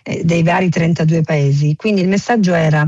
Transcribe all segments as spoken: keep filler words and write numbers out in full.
eh, dei vari trentadue paesi. Quindi il messaggio era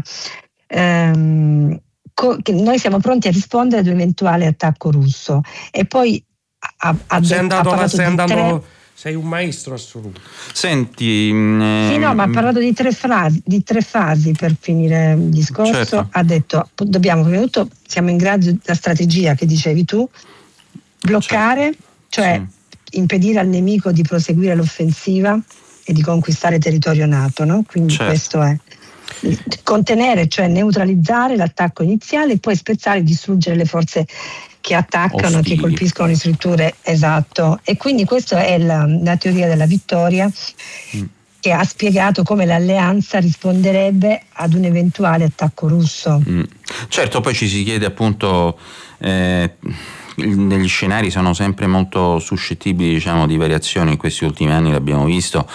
ehm, co- che noi siamo pronti a rispondere ad un eventuale attacco russo, e poi ha, ha, sei andato, ha parlato stai di andando tre... sei un maestro assoluto. Senti, Sì, no, ma ha parlato di tre, frasi, di tre fasi per finire il discorso. Certo. Ha detto, dobbiamo, prima di tutto, siamo in grado, la strategia che dicevi tu, bloccare, certo. cioè sì. impedire al nemico di proseguire l'offensiva e di conquistare territorio NATO, no? Quindi certo. questo è. Contenere, cioè neutralizzare l'attacco iniziale e poi spezzare e distruggere le forze che attaccano, Ostili. che colpiscono le strutture, esatto. E quindi questa è la, la teoria della vittoria, mm. che ha spiegato come l'alleanza risponderebbe ad un eventuale attacco russo. Mm. Certo, poi ci si chiede appunto, eh, negli scenari sono sempre molto suscettibili, diciamo, di variazioni, in questi ultimi anni l'abbiamo visto.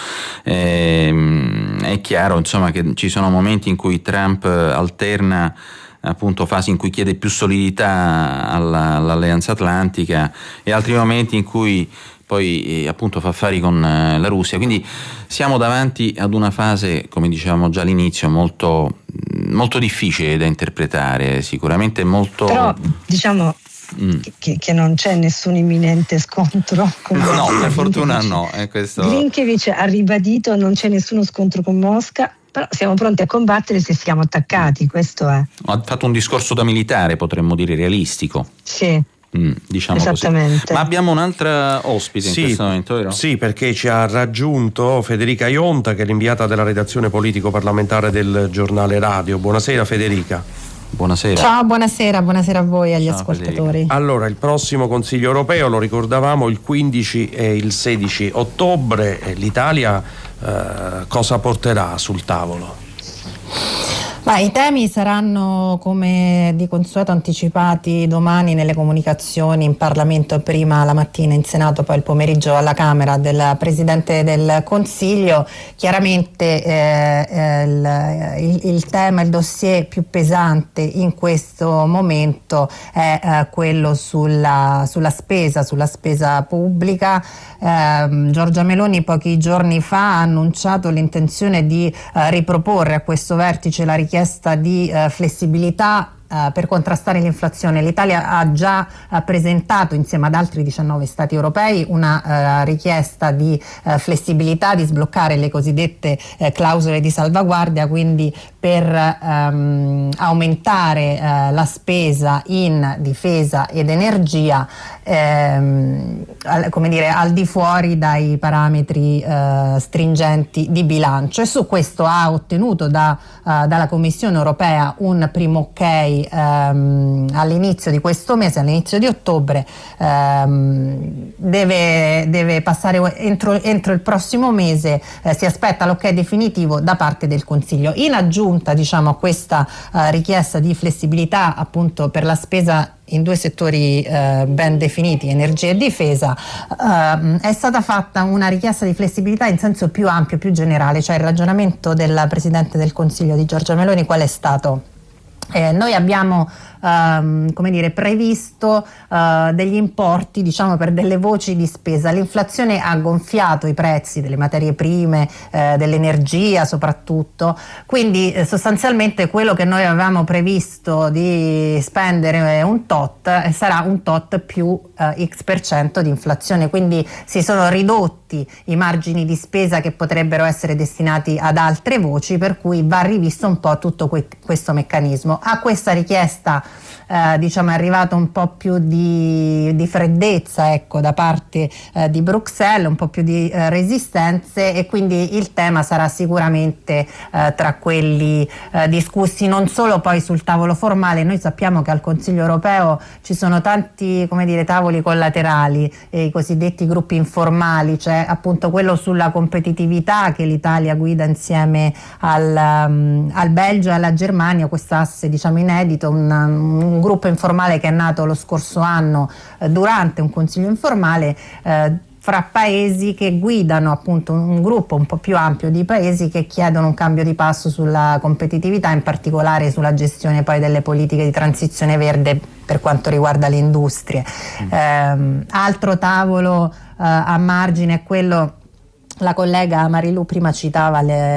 Eh, è chiaro, insomma, che ci sono momenti in cui Trump alterna appunto fasi in cui chiede più solidità alla, all'Alleanza Atlantica, e altri momenti in cui poi eh, appunto fa affari con eh, la Russia. Quindi siamo davanti ad una fase, come dicevamo già all'inizio, molto, molto difficile da interpretare, sicuramente molto... Però diciamo mm. che, che non c'è nessun imminente scontro con no, Mosca. per fortuna no. È questo... Grinkevic ha ribadito non c'è nessuno scontro con Mosca, però siamo pronti a combattere se siamo attaccati, questo è. Ha fatto un discorso da militare, potremmo dire realistico. Sì. Mm, diciamo esattamente. Così. Ma abbiamo un'altra ospite sì, in questo momento, vero? Sì, perché ci ha raggiunto Federica Ionta, che è l'inviata della redazione politico-parlamentare del giornale radio. Buonasera Federica. Buonasera. Ciao, buonasera, buonasera a voi e agli Ciao, ascoltatori. Federica. Allora, il prossimo Consiglio europeo, lo ricordavamo, il quindici e il sedici ottobre. L'Italia eh, cosa porterà sul tavolo? Ma i temi saranno, come di consueto, anticipati domani nelle comunicazioni in Parlamento, prima la mattina in Senato, poi il pomeriggio alla Camera, del Presidente del Consiglio. Chiaramente eh, il, il, il tema, il dossier più pesante in questo momento è eh, quello sulla, sulla spesa, sulla spesa pubblica. Eh, Giorgia Meloni pochi giorni fa ha annunciato l'intenzione di eh, riproporre a questo vertice la richiesta di eh, flessibilità Uh, per contrastare l'inflazione. L'Italia ha già uh, presentato insieme ad altri diciannove stati europei una uh, richiesta di uh, flessibilità, di sbloccare le cosiddette uh, clausole di salvaguardia, quindi per um, aumentare uh, la spesa in difesa ed energia, ehm, al, come dire, al di fuori dai parametri uh, stringenti di bilancio, e su questo ha ottenuto da, uh, dalla Commissione europea un primo ok Ehm, all'inizio di questo mese, all'inizio di ottobre. ehm, deve, deve passare entro, entro il prossimo mese, eh, si aspetta l'ok definitivo da parte del Consiglio. In aggiunta, diciamo, a questa eh, richiesta di flessibilità appunto per la spesa in due settori eh, ben definiti, energia e difesa, eh, è stata fatta una richiesta di flessibilità in senso più ampio, più generale. Cioè il ragionamento del Presidente del Consiglio di Giorgia Meloni qual è stato? Eh, noi abbiamo ehm, come dire, previsto eh, degli importi, diciamo, per delle voci di spesa. L'inflazione ha gonfiato i prezzi delle materie prime, eh, dell'energia soprattutto, quindi eh, sostanzialmente quello che noi avevamo previsto di spendere un tot eh, sarà un tot più eh, x per cento di inflazione, quindi si sono ridotti i margini di spesa che potrebbero essere destinati ad altre voci, per cui va rivisto un po' tutto que- questo meccanismo. A questa richiesta eh, diciamo è arrivato un po' più di, di freddezza, ecco, da parte eh, di Bruxelles, un po' più di eh, resistenze, e quindi il tema sarà sicuramente eh, tra quelli eh, discussi non solo poi sul tavolo formale. Noi sappiamo che al Consiglio europeo ci sono tanti, come dire, tavoli collaterali, eh, i cosiddetti gruppi informali, cioè appunto quello sulla competitività che l'Italia guida insieme al, um, al Belgio e alla Germania, quest'asse diciamo inedito, un, un gruppo informale che è nato lo scorso anno eh, durante un consiglio informale eh, fra paesi che guidano appunto un gruppo un po' più ampio di paesi che chiedono un cambio di passo sulla competitività, in particolare sulla gestione poi delle politiche di transizione verde per quanto riguarda le industrie. Mm. Eh, altro tavolo eh, a margine è quello, la collega Marilu prima citava le